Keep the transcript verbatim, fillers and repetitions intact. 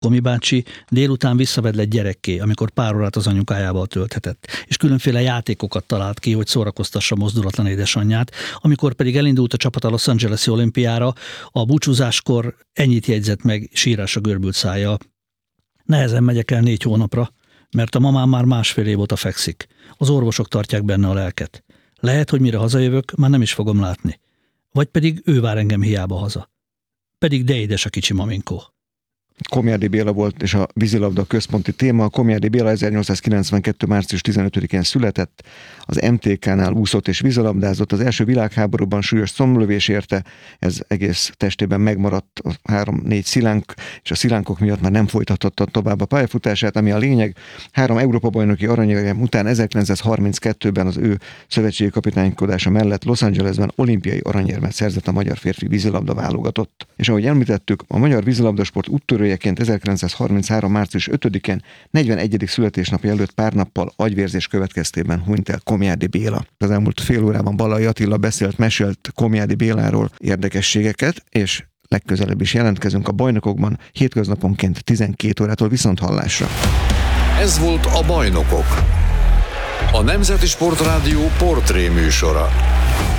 Komi bácsi délután visszavedlett gyerekké, amikor pár órát az anyukájával tölthetett, és különféle játékokat talált ki, hogy szórakoztassa mozdulatlan édesanyját, amikor pedig elindult a csapat a Los Angeles-i olimpiára, a búcsúzáskor ennyit jegyzett meg sírásra görbült szájjal. Nehezen megyek el négy hónapra, mert a mamám már másfél év óta fekszik. Az orvosok tartják benne a lelket. Lehet, hogy mire hazajövök, már nem is fogom látni. Vagy pedig ő vár engem hiába haza. Pedig de édes a kicsi maminkó. Komjádi Béla volt, és a vízilabda központi téma. Komjádi Béla ezernyolcszázkilencvenkettő. március tizenötödikén született, az em té ká-nál úszott és vízilabdázott, az első világháborúban súlyos combulövés érte, ez egész testében megmaradt a három-négy szilánk, és a szilánkok miatt már nem folytathatta tovább a pályafutását, ami a lényeg. Három Európa-bajnoki aranyérem után ezerkilencszázharminckettőben az ő szövetségi kapitánykodása mellett Los Angelesben olimpiai aranyérmet szerzett a magyar férfi vízilabda válogatott. És ahogy említettük, a magyar vízilabdasport úttörő ezerkilencszázharminchárom. március ötödikén negyvenegyedik születésnapja előtt pár nappal agyvérzés következtében hunyt el Komjádi Béla. Az elmúlt fél órában Balai Attila beszélt, mesélt Komjádi Béláról érdekességeket, és legközelebb is jelentkezünk a Bajnokokban hétköznaponként tizenkét órától viszonthallásra. Ez volt a Bajnokok, a Nemzeti Sportrádió portré műsora.